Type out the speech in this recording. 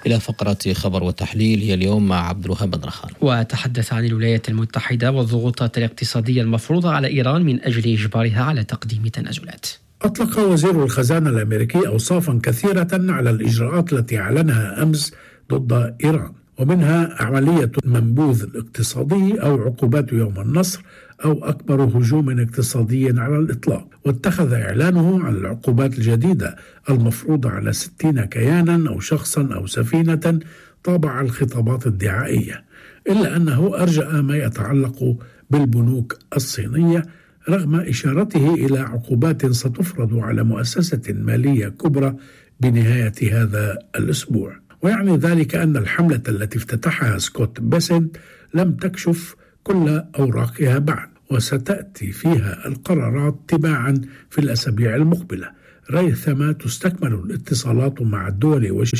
إلى فقرة خبر وتحليل هي اليوم مع عبد الوهاب بدرخان. وتحدث عن الولايات المتحدة والضغوطات الاقتصادية المفروضة على إيران من أجل إجبارها على تقديم تنازلات. أطلق وزير الخزانة الأمريكي أوصافا كثيرة على الإجراءات التي أعلنها أمس ضد إيران، ومنها عملية المنبوذ الاقتصادي أو عقوبات يوم النصر أو أكبر هجوم اقتصادي على الإطلاق. واتخذ إعلانه عن العقوبات الجديدة المفروضة على 60 كيانا أو شخصا أو سفينة طابع الخطابات الدعائية، إلا أنه أرجأ ما يتعلق بالبنوك الصينية رغم إشارته إلى عقوبات ستفرض على مؤسسة مالية كبرى بنهاية هذا الأسبوع. ويعني ذلك أن الحملة التي افتتحها سكوت بيسنت لم تكشف كل أوراقها بعد، وستأتي فيها القرارات تباعا في الأسابيع المقبلة، ريثما تستكمل الاتصالات مع الدول